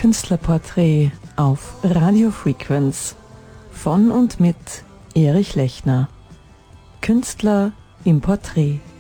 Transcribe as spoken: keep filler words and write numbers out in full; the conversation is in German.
Künstlerporträt auf Radio Frequenz von und mit Erich Lechner. Künstler im Porträt.